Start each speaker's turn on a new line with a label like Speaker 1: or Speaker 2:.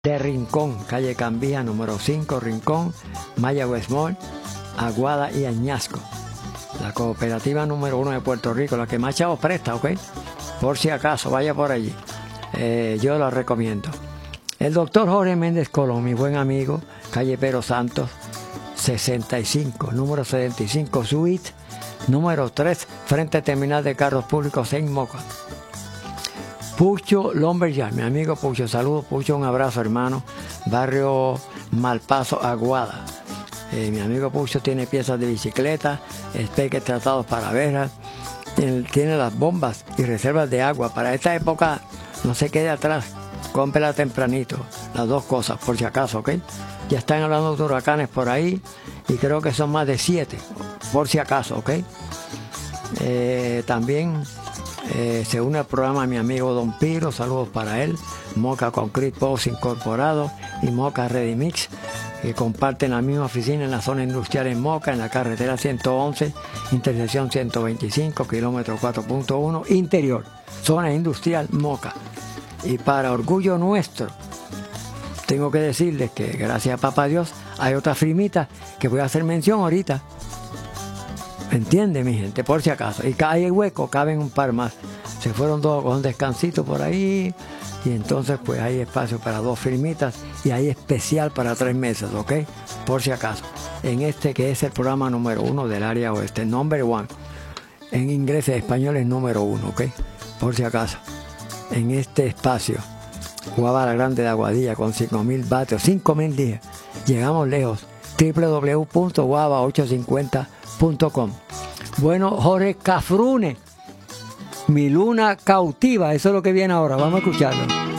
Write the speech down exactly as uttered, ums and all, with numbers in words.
Speaker 1: de Rincón, calle Cambija, número cinco, Rincón, Mayagüez Mall, Aguada y Añasco. La cooperativa número uno de Puerto Rico, la que más chavos presta, ¿ok? Por si acaso, vaya por allí. Eh, yo la recomiendo. El doctor Jorge Méndez Colón, mi buen amigo, calle Pero Santos, sesenta y cinco, número setenta y cinco, suite, número tres, frente a terminal de carros públicos en Moca. Pucho Lumberyard, mi amigo Pucho, saludos Pucho, un abrazo hermano, barrio Malpaso, Aguada. Eh, mi amigo Pucho tiene piezas de bicicleta, espeques tratados para veras, tiene, tiene las bombas y reservas de agua. Para esta época no se quede atrás, cómprela tempranito, las dos cosas por si acaso, ¿ok? Ya están hablando de huracanes por ahí y creo que son más de siete, por si acaso, ¿ok? Eh, también eh, se une al programa mi amigo Don Piro, saludos para él, Moca Concrete Post Incorporado y Moca Ready Mix, que comparten la misma oficina en la zona industrial en Moca, en la carretera ciento once, intersección ciento veinticinco, kilómetro cuatro punto uno, interior, zona industrial Moca. Y para orgullo nuestro, tengo que decirles que gracias a Papá Dios hay otra firmita que voy a hacer mención ahorita. ¿Me entiende, mi gente? Por si acaso. Y hay hueco, caben un par más. Se fueron dos con un descansito por ahí. Y entonces pues hay espacio para dos firmitas. Y hay especial para tres meses, ¿ok? Por si acaso. En este que es el programa número uno del área oeste. Number one. En inglés y español es número uno, ¿ok? Por si acaso. En este espacio. Guava Grande de Aguadilla con cinco mil vatios. cinco mil días. Llegamos lejos. doble u doble u doble u punto guava ochocientos cincuenta punto com. Bueno, Jorge Cafrune, Mi Luna Cautiva, eso es lo que viene ahora, vamos a escucharlo.